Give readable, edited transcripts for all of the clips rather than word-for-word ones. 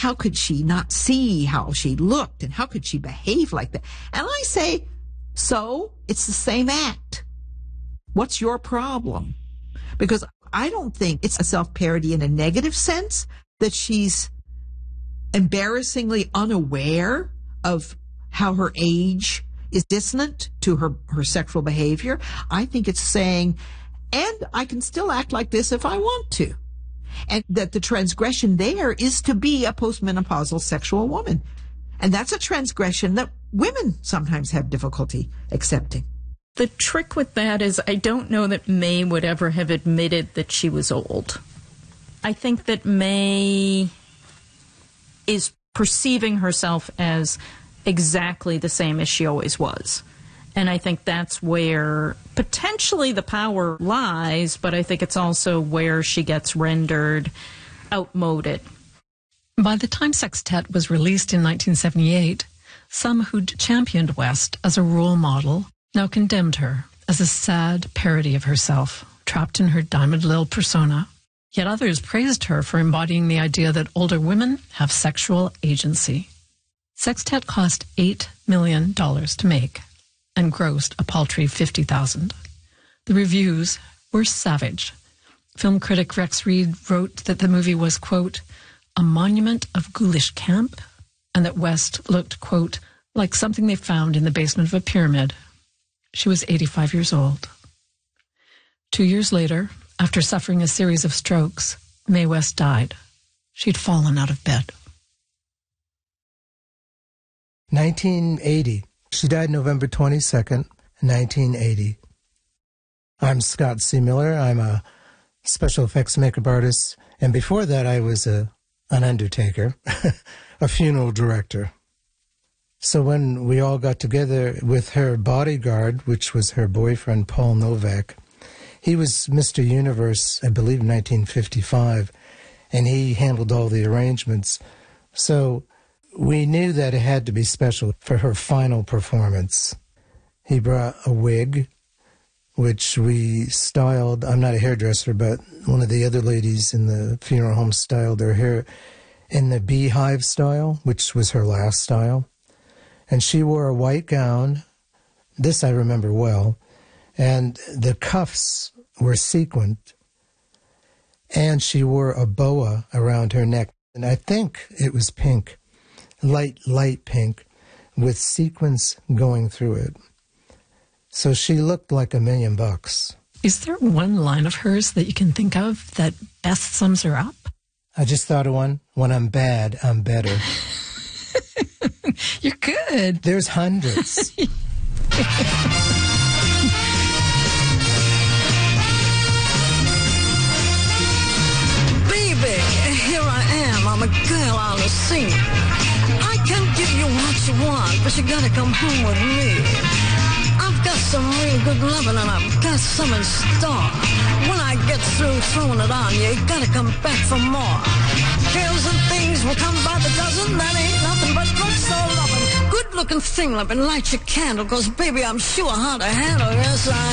how could she not see how she looked and how could she behave like that? And I say, so it's the same act. What's your problem? Because I don't think it's a self-parody in a negative sense, that she's embarrassingly unaware of how her age is dissonant to her sexual behavior. I think it's saying, and I can still act like this if I want to. And that the transgression there is to be a postmenopausal sexual woman. And that's a transgression that women sometimes have difficulty accepting. The trick with that is I don't know that May would ever have admitted that she was old. I think that May is perceiving herself as exactly the same as she always was. And I think that's where potentially the power lies, but I think it's also where she gets rendered outmoded. By the time Sextet was released in 1978, some who'd championed West as a role model now condemned her as a sad parody of herself, trapped in her Diamond Lil persona. Yet others praised her for embodying the idea that older women have sexual agency. Sextet cost $8 million to make and grossed a paltry $50,000. The reviews were savage. Film critic Rex Reed wrote that the movie was, quote, a monument of ghoulish camp, and that West looked, quote, like something they found in the basement of a pyramid. She was 85 years old. 2 years later, after suffering a series of strokes, Mae West died. She'd fallen out of bed. 1980. She died November 22nd, 1980. I'm Scott C. Miller. I'm a special effects makeup artist. And before that, I was an undertaker, a funeral director. So when we all got together with her bodyguard, which was her boyfriend, Paul Novak, he was Mr. Universe, I believe, 1955, and he handled all the arrangements. So we knew that it had to be special for her final performance. He brought a wig, which we styled. I'm not a hairdresser, but one of the other ladies in the funeral home styled her hair in the beehive style, which was her last style. And she wore a white gown. This I remember well. And the cuffs were sequined. And she wore a boa around her neck. And I think it was pink, light pink, with sequins going through it. So she looked like $1 million. Is there one line of hers that you can think of that best sums her up? I just thought of one. When I'm bad, I'm better. You're good. There's hundreds. Baby, here I am. I'm a girl on the scene. I can give you what you want, but you gotta come home with me. I've got some real good loving and I've got some in store. When I get through throwing it on you, you gotta come back for more. Girls and things will come by the dozen. That ain't nothing but drugstore loving. Good looking thing, loving, light your candle, cause baby, I'm sure how to handle. Yes, I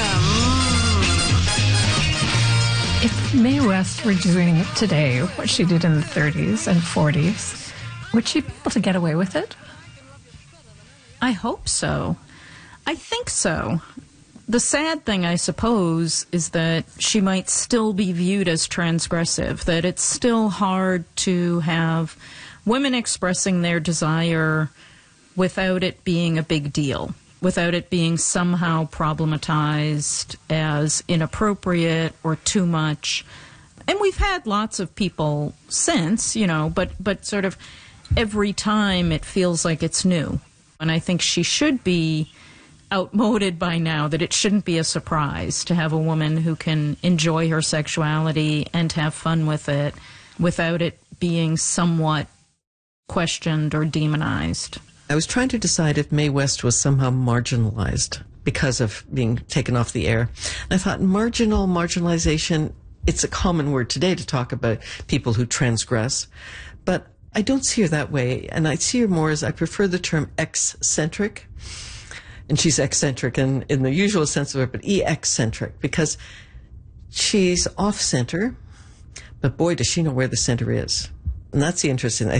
am. If Mae West were doing today what she did in the 30s and 40s, would she be able to get away with it? I hope so. I think so. The sad thing, I suppose, is that she might still be viewed as transgressive, that it's still hard to have women expressing their desire without it being a big deal, without it being somehow problematized as inappropriate or too much. And we've had lots of people since, but sort of every time it feels like it's new. And I think she should be outmoded by now, that it shouldn't be a surprise to have a woman who can enjoy her sexuality and have fun with it without it being somewhat questioned or demonized. I was trying to decide if Mae West was somehow marginalized because of being taken off the air. And I thought marginalization, it's a common word today to talk about people who transgress, but I don't see her that way. And I see her more as, I prefer the term eccentric. And she's eccentric in the usual sense of it, but eccentric, because she's off-center, but boy, does she know where the center is. And that's the interesting thing.